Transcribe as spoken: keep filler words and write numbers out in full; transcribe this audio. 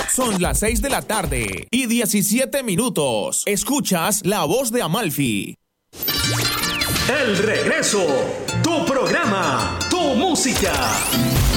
Son las seis de la tarde y diecisiete minutos. Escuchas La Voz de Amalfi. El regreso. Tu programa. Tu música.